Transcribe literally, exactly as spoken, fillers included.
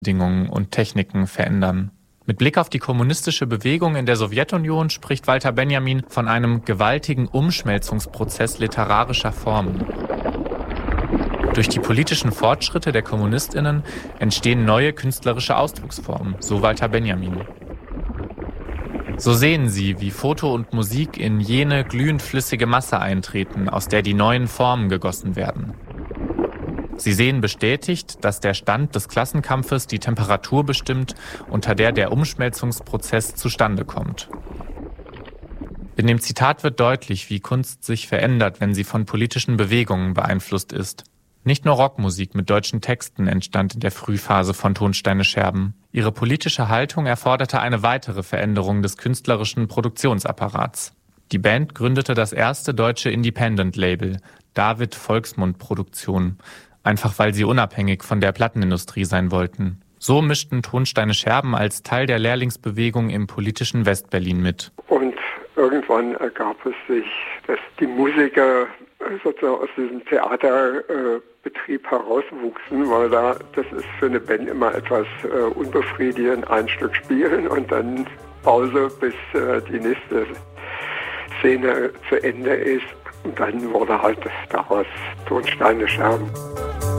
Bedingungen und Techniken verändern. Mit Blick auf die kommunistische Bewegung in der Sowjetunion spricht Walter Benjamin von einem gewaltigen Umschmelzungsprozess literarischer Formen. Durch die politischen Fortschritte der KommunistInnen entstehen neue künstlerische Ausdrucksformen, so Walter Benjamin. So sehen sie, wie Foto und Musik in jene glühend flüssige Masse eintreten, aus der die neuen Formen gegossen werden. Sie sehen bestätigt, dass der Stand des Klassenkampfes die Temperatur bestimmt, unter der der Umschmelzungsprozess zustande kommt. In dem Zitat wird deutlich, wie Kunst sich verändert, wenn sie von politischen Bewegungen beeinflusst ist. Nicht nur Rockmusik mit deutschen Texten entstand in der Frühphase von Tonsteine Scherben. Ihre politische Haltung erforderte eine weitere Veränderung des künstlerischen Produktionsapparats. Die Band gründete das erste deutsche Independent-Label, David Volksmund Produktion, einfach weil sie unabhängig von der Plattenindustrie sein wollten. So mischten Tonsteine Scherben als Teil der Lehrlingsbewegung im politischen Westberlin mit. Und irgendwann ergab es sich, dass die Musiker sozusagen aus diesem Theaterbetrieb herauswuchsen, weil da, das ist für eine Band immer etwas äh, unbefriedigend, ein Stück spielen und dann Pause, bis äh, die nächste Szene zu Ende ist. Und dann wurde halt daraus Tonsteine Scherben.